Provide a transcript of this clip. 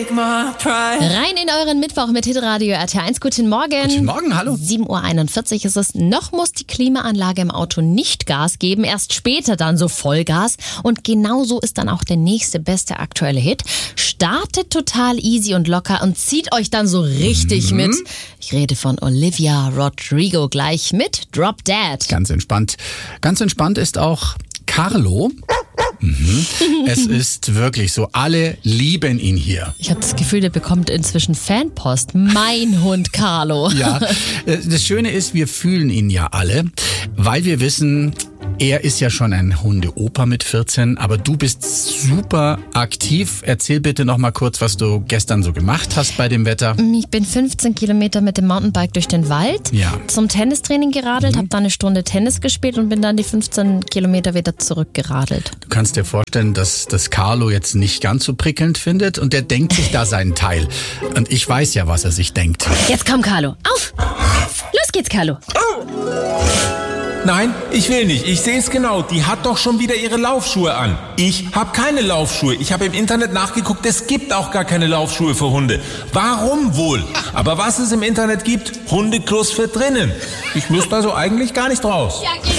Rein in euren Mittwoch mit Hitradio RT1. Guten Morgen. Guten Morgen, hallo. 7:41 Uhr ist es. Noch muss die Klimaanlage im Auto nicht Gas geben, erst später dann so Vollgas. Und genauso ist dann auch der nächste beste aktuelle Hit. Startet total easy und locker und zieht euch dann so richtig mit. Ich rede von Olivia Rodrigo gleich mit Drop Dead. Ganz entspannt. Ganz entspannt ist auch Carlo. Es ist wirklich so, alle lieben ihn hier. Ich habe das Gefühl, der bekommt inzwischen Fanpost. Mein Hund Carlo. Ja, das Schöne ist, wir fühlen ihn ja alle, weil wir wissen, er ist ja schon ein Hundeopa mit 14, aber du bist super aktiv. Erzähl bitte noch mal kurz, was du gestern so gemacht hast bei dem Wetter. Ich bin 15 Kilometer mit dem Mountainbike durch den Wald zum Tennistraining geradelt, habe dann eine Stunde Tennis gespielt und bin dann die 15 Kilometer wieder zurückgeradelt. Du kannst dir vorstellen, dass das Carlo jetzt nicht ganz so prickelnd findet und der denkt sich da seinen Teil. Und ich weiß ja, was er sich denkt. Jetzt komm, Carlo, auf! Los geht's, Carlo. Nein, ich will nicht. Ich sehe es genau. Die hat doch schon wieder ihre Laufschuhe an. Ich habe keine Laufschuhe. Ich habe im Internet nachgeguckt. Es gibt auch gar keine Laufschuhe für Hunde. Warum wohl? Aber was es im Internet gibt, Hundeklos für drinnen. Ich müsste also eigentlich gar nicht raus.